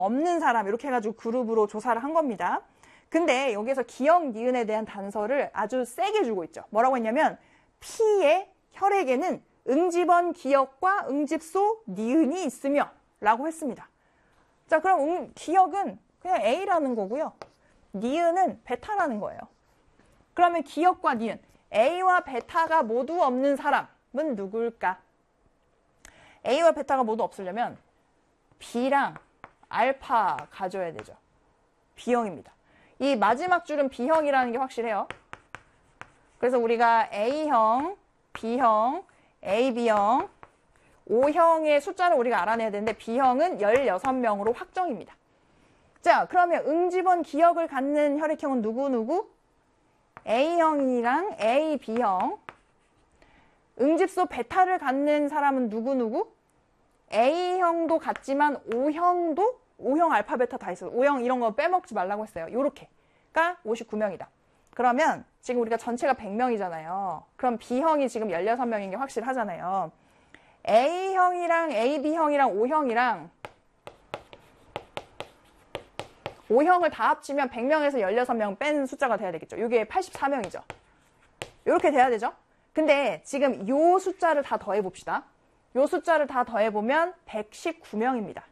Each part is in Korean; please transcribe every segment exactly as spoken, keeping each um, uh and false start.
없는 사람 이렇게 해가지고 그룹으로 조사를 한 겁니다. 근데 여기서 기억, 니은에 대한 단서를 아주 세게 주고 있죠. 뭐라고 했냐면 P의 혈액에는 응집원 기억과 응집소 니은이 있으며 라고 했습니다. 자, 그럼 응, 기억은 그냥 A라는 거고요. 니은은 베타라는 거예요. 그러면 기억과 니은, A와 베타가 모두 없는 사람은 누굴까? A와 베타가 모두 없으려면 B랑 알파 가져야 되죠. B형입니다. 이 마지막 줄은 B형이라는 게 확실해요. 그래서 우리가 A형, B형, 에이비형, O형의 숫자를 우리가 알아내야 되는데 B형은 열여섯 명으로 확정입니다. 자, 그러면 응집원 기억을 갖는 혈액형은 누구누구? A형이랑 에이비형. 응집소 베타를 갖는 사람은 누구누구? A형도 같지만 O형도 O형 알파 베타 다 있어요. O형 이런 거 빼먹지 말라고 했어요. 요렇게가 오십구 명이다. 그러면 지금 우리가 전체가 백 명이잖아요. 그럼 B형이 지금 열여섯 명인 게 확실하잖아요. A형이랑 에이비형이랑 O형이랑 O형을 다 합치면 백 명에서 열여섯 명 뺀 숫자가 돼야 되겠죠. 이게 팔십사 명이죠. 이렇게 돼야 되죠. 근데 지금 요 숫자를 다 더해봅시다. 요 숫자를 다 더해보면 백십구 명입니다.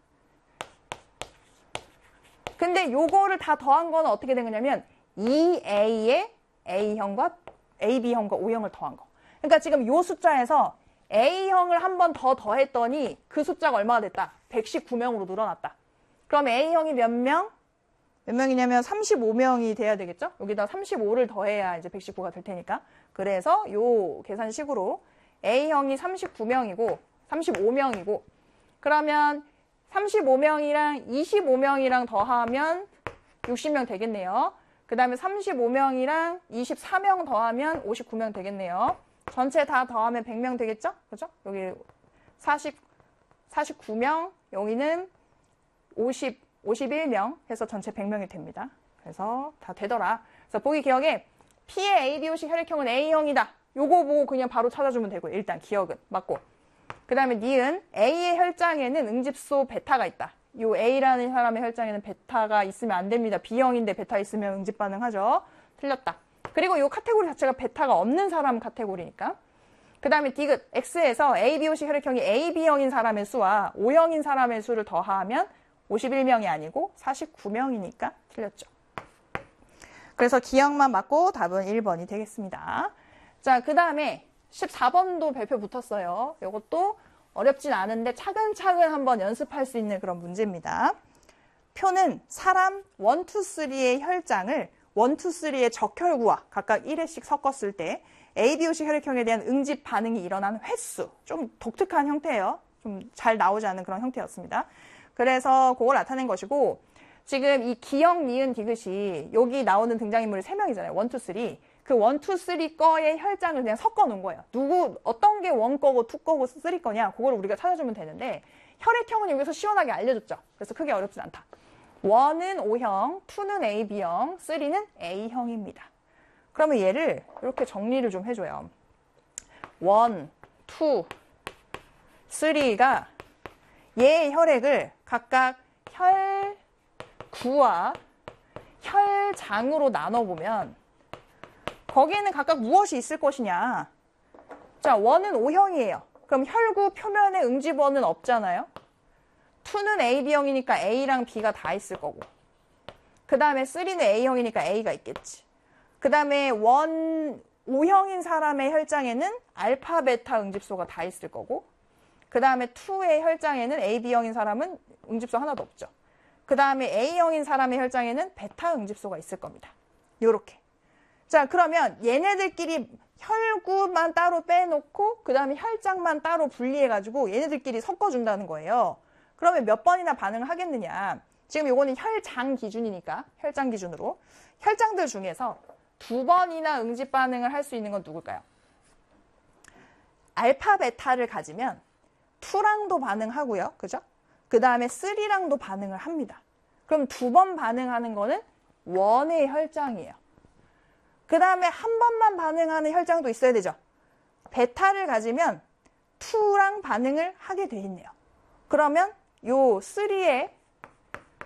근데 요거를 다 더한 거는 어떻게 된 거냐면 이 에이에 A형과 에이비형과 O형을 더한 거. 그러니까 지금 요 숫자에서 A형을 한 번 더 더했더니 그 숫자가 얼마가 됐다? 백십구 명으로 늘어났다. 그럼 A형이 몇 명? 몇 명이냐면 삼십오 명이 돼야 되겠죠? 여기다 삼십오를 더해야 이제 백십구가 될 테니까. 그래서 요 계산식으로 A형이 삼십구 명이고 삼십오 명이고 그러면 삼십오 명이랑 이십오 명이랑 더하면 육십 명 되겠네요. 그 다음에 삼십오 명이랑 이십사 명 더하면 오십구 명 되겠네요. 전체 다 더하면 백 명 되겠죠? 그죠? 여기 사십, 사십구 명, 여기는 오십, 오십일 명 해서 전체 백 명이 됩니다. 그래서 다 되더라. 그래서 보기 기억에 P의 에이비오씨 혈액형은 A형이다. 요거 보고 그냥 바로 찾아주면 되고요. 일단 기억은 맞고. 그 다음에 니은 A의 혈장에는 응집소 베타가 있다. 요 A라는 사람의 혈장에는 베타가 있으면 안 됩니다. B형인데 베타 있으면 응집 반응하죠. 틀렸다. 그리고 요 카테고리 자체가 베타가 없는 사람 카테고리니까. 그 다음에 디귿 X에서 에이비오씨 혈액형이 에이비형인 사람의 수와 O형인 사람의 수를 더하면 오십일 명이 아니고 사십구 명이니까 틀렸죠. 그래서 기억만 맞고 답은 일 번이 되겠습니다. 자, 그 다음에 십사 번도 별표 붙었어요. 이것도 어렵진 않은데 차근차근 한번 연습할 수 있는 그런 문제입니다. 표는 사람 일, 이, 삼의 혈장을 일, 이, 삼의 적혈구와 각각 일 회씩 섞었을 때 에이비오씨 혈액형에 대한 응집 반응이 일어난 횟수. 좀 독특한 형태예요. 좀 잘 나오지 않은 그런 형태였습니다. 그래서 그걸 나타낸 것이고 지금 이 기억, 니은, 디귿이 여기 나오는 등장인물이 세 명이잖아요. 일, 이, 삼. 그 일, 이, 삼 거의 혈장을 그냥 섞어 놓은 거예요. 누구, 어떤 게 일 거고 이 거고 삼 거냐, 그걸 우리가 찾아주면 되는데, 혈액형은 여기서 시원하게 알려줬죠. 그래서 크게 어렵진 않다. 일은 O형, 이는 에이비형, 삼은 A형입니다. 그러면 얘를 이렇게 정리를 좀 해줘요. 일, 이, 삼가 얘의 혈액을 각각 혈구와 혈장으로 나눠보면 거기에는 각각 무엇이 있을 것이냐. 자, 일은 O형이에요. 그럼 혈구 표면에 응집원은 없잖아요. 이는 에이비형이니까 A랑 B가 다 있을 거고. 그 다음에 삼은 A형이니까 A가 있겠지. 그 다음에 일, O형인 사람의 혈장에는 알파, 베타 응집소가 다 있을 거고. 그 다음에 이의 혈장에는 에이비형인 사람은 응집소 하나도 없죠. 그 다음에 A형인 사람의 혈장에는 베타 응집소가 있을 겁니다. 요렇게. 자, 그러면 얘네들끼리 혈구만 따로 빼놓고 그 다음에 혈장만 따로 분리해가지고 얘네들끼리 섞어준다는 거예요. 그러면 몇 번이나 반응을 하겠느냐. 지금 요거는 혈장 기준이니까 혈장 기준으로. 혈장들 중에서 두 번이나 응집 반응을 할 수 있는 건 누굴까요? 알파, 베타를 가지면 이랑도 반응하고요. 그죠? 그 다음에 삼랑도 반응을 합니다. 그럼 두 번 반응하는 거는 일의 혈장이에요. 그 다음에 한 번만 반응하는 혈장도 있어야 되죠. 베타를 가지면 이랑 반응을 하게 돼 있네요. 그러면 요 삼의